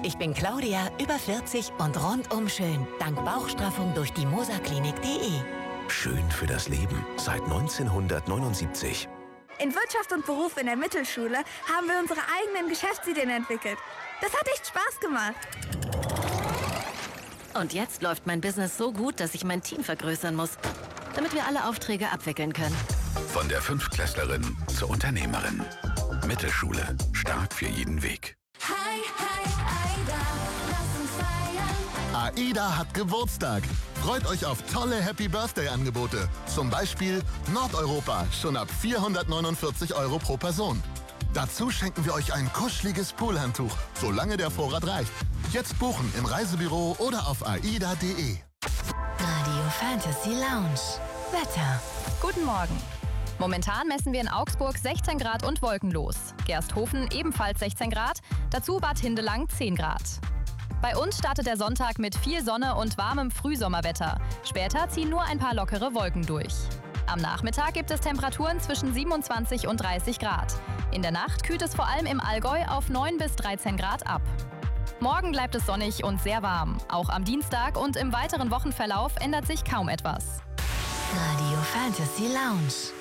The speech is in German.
Ich bin Claudia, über 40 und rundum schön. Dank Bauchstraffung durch die moserklinik.de. Schön für das Leben seit 1979. In Wirtschaft und Beruf in der Mittelschule haben wir unsere eigenen Geschäftsideen entwickelt. Das hat echt Spaß gemacht. Und jetzt läuft mein Business so gut, dass ich mein Team vergrößern muss, damit wir alle Aufträge abwickeln können. Von der Fünftklässlerin zur Unternehmerin. Mittelschule. Stark für jeden Weg. Hi, Aida, lass uns feiern. AIDA hat Geburtstag. Freut euch auf tolle Happy-Birthday-Angebote. Zum Beispiel Nordeuropa, schon ab 449 € pro Person. Dazu schenken wir euch ein kuscheliges Poolhandtuch, solange der Vorrat reicht. Jetzt buchen im Reisebüro oder auf aida.de. Radio Fantasy Lounge. Wetter. Guten Morgen. Momentan messen wir in Augsburg 16 Grad und wolkenlos. Gersthofen ebenfalls 16 Grad, dazu Bad Hindelang 10 Grad. Bei uns startet der Sonntag mit viel Sonne und warmem Frühsommerwetter. Später ziehen nur ein paar lockere Wolken durch. Am Nachmittag gibt es Temperaturen zwischen 27 und 30 Grad. In der Nacht kühlt es vor allem im Allgäu auf 9 bis 13 Grad ab. Morgen bleibt es sonnig und sehr warm. Auch am Dienstag und im weiteren Wochenverlauf ändert sich kaum etwas. Radio Fantasy Lounge.